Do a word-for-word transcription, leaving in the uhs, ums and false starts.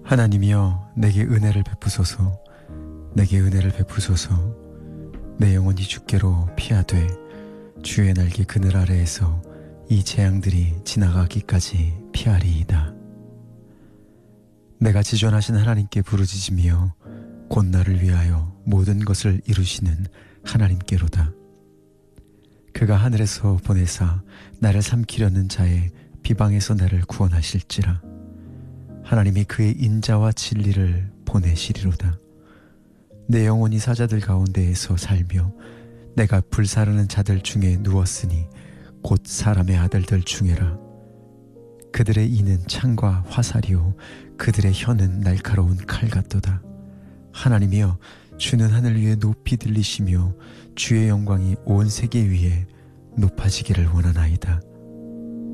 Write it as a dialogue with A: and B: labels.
A: 하나님이여 내게 은혜를 베푸소서. 내게 은혜를 베푸소서. 내 영혼이 주께로 피하되 주의 날개 그늘 아래에서 이 재앙들이 지나가기까지 피하리이다. 내가 지존하신 하나님께 부르짖으며 곧 나를 위하여 모든 것을 이루시는 하나님께로다. 그가 하늘에서 보내사 나를 삼키려는 자의 비방에서 나를 구원하실지라. 하나님이 그의 인자와 진리를 보내시리로다. 내 영혼이 사자들 가운데에서 살며 내가 불사르는 자들 중에 누웠으니 곧 사람의 아들들 중에라. 그들의 이는 창과 화살이요 그들의 혀는 날카로운 칼 같도다. 하나님이여 주는 하늘 위에 높이 들리시며 주의 영광이 온 세계 위에 높아지기를 원하나이다.